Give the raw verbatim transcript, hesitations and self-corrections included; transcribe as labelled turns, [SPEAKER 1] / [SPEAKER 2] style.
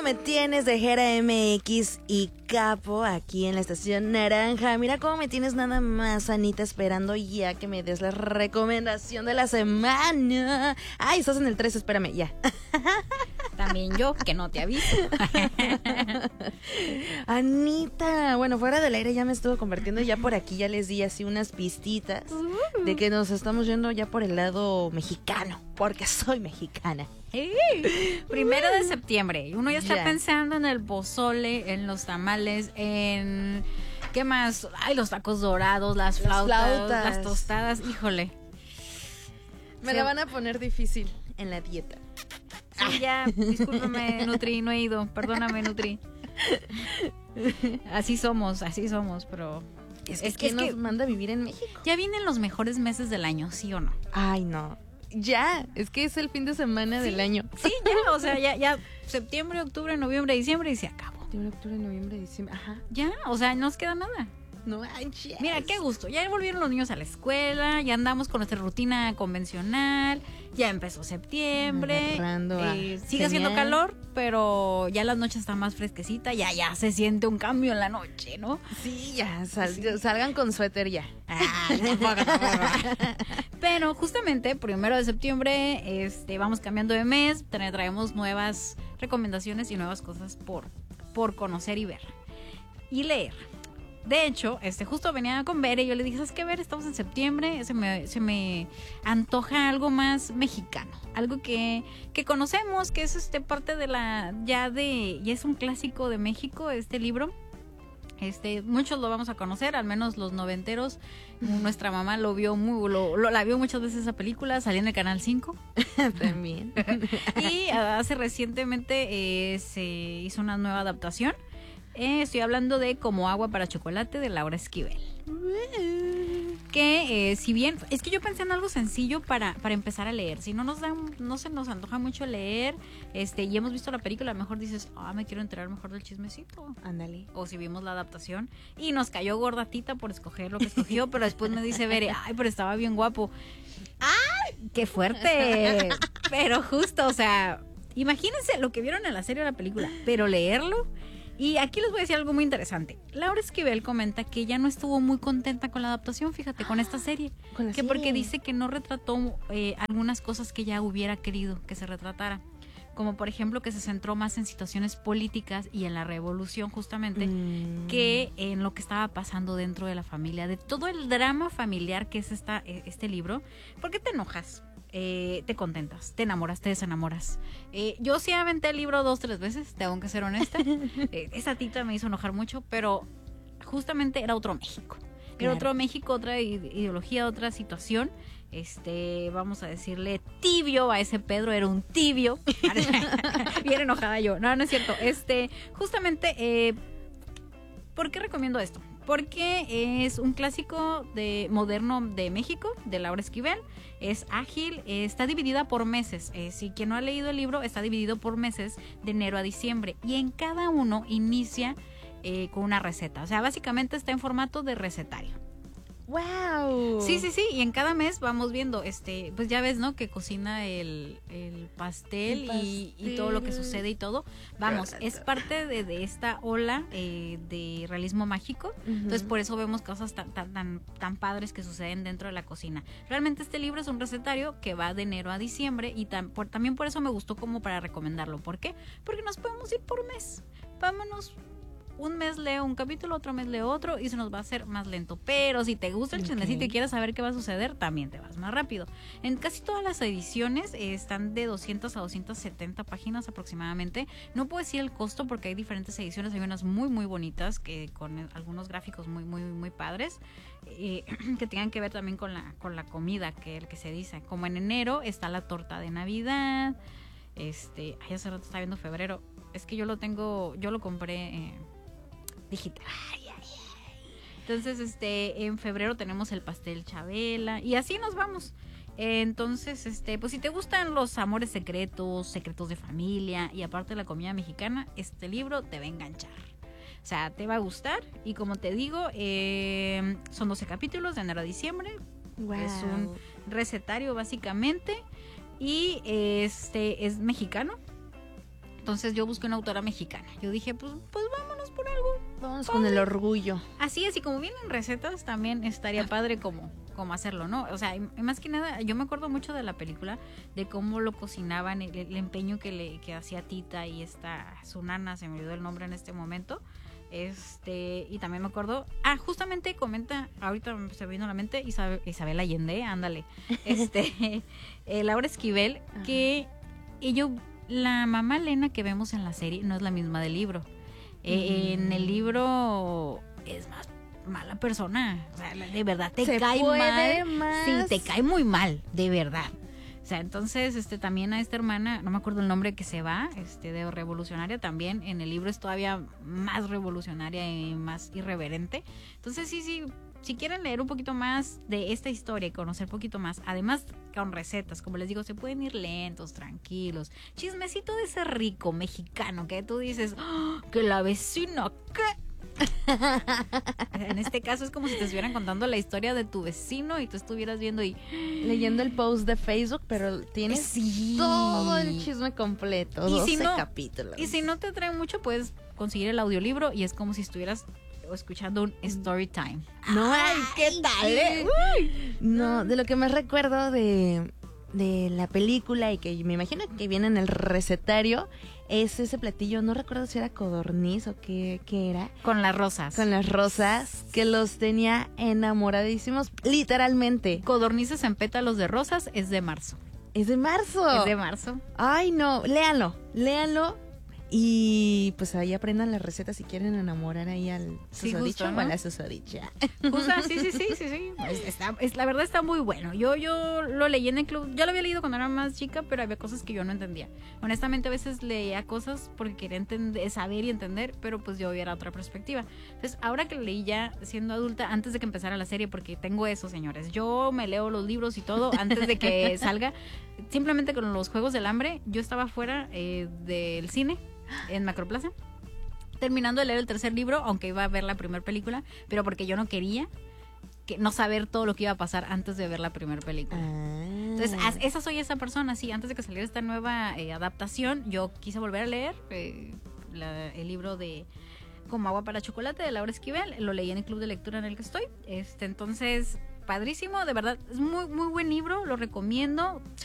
[SPEAKER 1] me tienes de Jera M X y Capo aquí en la estación naranja? Mira cómo me tienes nada más, Anita, esperando ya que me des la recomendación de la semana. Ay, estás en el tres, espérame, ya.
[SPEAKER 2] También yo, que no te aviso.
[SPEAKER 1] Anita, bueno, fuera del aire ya me estuvo convirtiendo, ya por aquí ya les di así unas pistitas uh. de que nos estamos yendo ya por el lado mexicano, porque soy mexicana.
[SPEAKER 2] Hey, primero de septiembre, uno ya está yeah. pensando en el pozole, en los tamales, en... ¿qué más? Ay, los tacos dorados, las flautas, las, flautas. las tostadas, híjole.
[SPEAKER 1] Me sí. la van a poner difícil en la dieta.
[SPEAKER 2] Sí, ya, discúlpame, Nutri, no he ido, perdóname, Nutri. Así somos, así somos, pero...
[SPEAKER 1] Es que, es que, es que nos manda a vivir en México.
[SPEAKER 2] Ya vienen los mejores meses del año, ¿sí o no?
[SPEAKER 1] Ay, no. Ya, es que es el fin de semana sí, del año.
[SPEAKER 2] Sí, ya, o sea, ya, ya septiembre, octubre, noviembre, diciembre y se acabó.
[SPEAKER 1] Septiembre, octubre, noviembre, diciembre, ajá.
[SPEAKER 2] Ya, o sea, no nos queda nada.
[SPEAKER 1] No manches.
[SPEAKER 2] Mira, qué gusto. Ya volvieron los niños a la escuela, ya andamos con nuestra rutina convencional, ya empezó septiembre. Eh, sigue haciendo calor, pero ya las noches están más fresquecitas, ya ya se siente un cambio en la noche, ¿no?
[SPEAKER 1] Sí, ya, sal, sí. salgan con suéter ya.
[SPEAKER 2] Ah, tampoco, tampoco. Pero justamente, primero de septiembre, este, vamos cambiando de mes, traemos nuevas recomendaciones y nuevas cosas por, por conocer y ver. Y leer. De hecho, este, justo venía con Bere y yo le dije, ¿sabes qué, Bere? Estamos en septiembre, se me, se me antoja algo más mexicano, algo que, que conocemos, que es este parte de la, ya de, ya es un clásico de México, este libro. Este, muchos lo vamos a conocer, al menos los noventeros. Nuestra mamá lo vio muy, lo, lo, la vio muchas veces esa película, salía en el Canal cinco.
[SPEAKER 1] También.
[SPEAKER 2] Y hace recientemente eh, se hizo una nueva adaptación. Eh, estoy hablando de Como agua para chocolate de Laura Esquivel. Que eh, si bien, es que yo pensé en algo sencillo para, para empezar a leer. Si no nos da, no se nos antoja mucho leer, este, y hemos visto la película, a lo mejor dices, ah, me quiero enterar mejor del chismecito.
[SPEAKER 1] Ándale.
[SPEAKER 2] O si vimos la adaptación y nos cayó gorda Tita por escoger lo que escogió, pero después me dice Bere, ay, pero estaba bien guapo. ¡Ay! ¡Qué fuerte! Pero justo, o sea, imagínense lo que vieron en la serie o la película, pero leerlo. Y aquí les voy a decir algo muy interesante. Laura Esquivel comenta que ella no estuvo muy contenta con la adaptación, fíjate, con esta serie.
[SPEAKER 1] ¿Con la
[SPEAKER 2] que
[SPEAKER 1] serie?
[SPEAKER 2] Porque dice que no retrató eh, algunas cosas que ella hubiera querido que se retratara. Como por ejemplo que se centró más en situaciones políticas y en la revolución justamente, mm. que en lo que estaba pasando dentro de la familia, de todo el drama familiar que es esta, este libro. ¿Por qué te enojas? Eh, te contentas, te enamoras, te desenamoras. Eh, yo sí aventé el libro dos, tres veces, tengo que ser honesta. Eh, esa Tita me hizo enojar mucho, pero justamente era otro México. Era claro. otro México, otra ideología, otra situación. Este, vamos a decirle tibio a ese Pedro, era un tibio. Bien enojada yo. No, no es cierto. Este, justamente, eh, ¿por qué recomiendo esto? Porque es un clásico de moderno de México, de Laura Esquivel. Es ágil, eh, está dividida por meses. Eh, si quien no ha leído el libro, está dividido por meses de enero a diciembre. Y en cada uno inicia eh, con una receta. O sea, básicamente está en formato de recetario.
[SPEAKER 1] ¡Wow!
[SPEAKER 2] Sí, sí, sí, y en cada mes vamos viendo, este, pues ya ves, ¿no? Que cocina el, el, pastel, el pastel. Y, y todo lo que sucede y todo. Vamos, es parte de, de esta ola eh, de realismo mágico. Uh-huh. Entonces, por eso vemos cosas tan, tan, tan, tan padres que suceden dentro de la cocina. Realmente este libro es un recetario que va de enero a diciembre y tam, por, también por eso me gustó como para recomendarlo. ¿Por qué? Porque nos podemos ir por mes. Vámonos. Un mes leo un capítulo, otro mes leo otro y se nos va a hacer más lento. Pero si te gusta el okay. chismecito y quieres saber qué va a suceder, también te vas más rápido. En casi todas las ediciones eh, están de doscientas a doscientas setenta páginas aproximadamente. No puedo decir el costo porque hay diferentes ediciones. Hay unas muy, muy bonitas que con algunos gráficos muy, muy, muy padres eh, que tengan que ver también con la, con la comida, que el que se dice. Como en enero está la torta de Navidad. Este, ay, hace rato estaba viendo febrero. Es que yo lo tengo, yo lo compré... Eh, digital. Ay, ay, ay. Entonces, este, en febrero tenemos el pastel Chabela y así nos vamos. Entonces, este, pues si te gustan los amores secretos, secretos de familia y aparte la comida mexicana, este libro te va a enganchar. O sea, te va a gustar y como te digo, eh, son doce capítulos de enero a diciembre. Wow. Es un recetario básicamente y este es mexicano. Entonces yo busqué una autora mexicana. Yo dije, pues, pues vámonos por algo.
[SPEAKER 1] Vamos con el orgullo.
[SPEAKER 2] Así es, y como vienen recetas, también estaría padre como, como hacerlo, ¿no? O sea, y más que nada, yo me acuerdo mucho de la película, de cómo lo cocinaban, el, el empeño que le que hacía Tita y esta, su nana, se me olvidó el nombre en este momento. Este, y también me acuerdo, ah, justamente comenta, ahorita se me vino a la mente, Isabel, Isabel Allende, ándale, este, eh, Laura Esquivel, ajá, que ello, la mamá Elena que vemos en la serie no es la misma del libro. Eh, mm. En el libro es más mala persona, o sea, de verdad te cae mal, más? Sí, te cae muy mal, de verdad. O sea, entonces, este, también a esta hermana, no me acuerdo el nombre que se va, este, de revolucionaria también, en el libro es todavía más revolucionaria y más irreverente. Entonces, sí, sí, si quieren leer un poquito más de esta historia y conocer un poquito más, además con recetas, como les digo, se pueden ir lentos, tranquilos, chismecito de ese rico mexicano que tú dices, ¡oh, que la vecina, qué! En este caso es como si te estuvieran contando la historia de tu vecino y tú estuvieras viendo y
[SPEAKER 1] leyendo el post de Facebook, pero tienes
[SPEAKER 2] sí,
[SPEAKER 1] todo el chisme completo,
[SPEAKER 2] y
[SPEAKER 1] doce
[SPEAKER 2] si no,
[SPEAKER 1] capítulos.
[SPEAKER 2] Y si no te atrae mucho, puedes conseguir el audiolibro y es como si estuvieras escuchando un story time.
[SPEAKER 1] No, ay, ¿qué tal? Eh? Uy. No, de lo que más recuerdo de, de la película y que me imagino que viene en el recetario es ese platillo, no recuerdo si era codorniz o qué, qué era.
[SPEAKER 2] Con las rosas.
[SPEAKER 1] Con las rosas, que los tenía enamoradísimos, literalmente.
[SPEAKER 2] Codornices en pétalos de rosas es de marzo.
[SPEAKER 1] Es de marzo.
[SPEAKER 2] Es de marzo.
[SPEAKER 1] Ay, no, léanlo, léanlo. Y pues ahí aprendan las recetas si quieren enamorar ahí al
[SPEAKER 2] sí,
[SPEAKER 1] susodicho,
[SPEAKER 2] justo, ¿no?
[SPEAKER 1] O a la susodicha.
[SPEAKER 2] Justo, sí, sí, sí, sí, sí. Es, está, es, la verdad está muy bueno. Yo, yo lo leí en el club, yo lo había leído cuando era más chica, pero había cosas que yo no entendía. Honestamente a veces leía cosas porque quería entender, saber y entender, pero pues yo era otra perspectiva. Entonces ahora que lo leí ya siendo adulta, antes de que empezara la serie, porque tengo eso, señores, yo me leo los libros y todo antes de que salga. Simplemente con los Juegos del Hambre, yo estaba fuera eh, del cine en Macroplaza, terminando de leer el tercer libro, aunque iba a ver la primera película, pero porque yo no quería que no saber todo lo que iba a pasar antes de ver la primera película. Ah. Entonces, esa soy esa persona, sí, antes de que saliera esta nueva eh, adaptación, yo quise volver a leer eh, la, el libro de Como agua para chocolate de Laura Esquivel, lo leí en el club de lectura en el que estoy, este, entonces, padrísimo, de verdad, es muy, muy buen libro, lo recomiendo.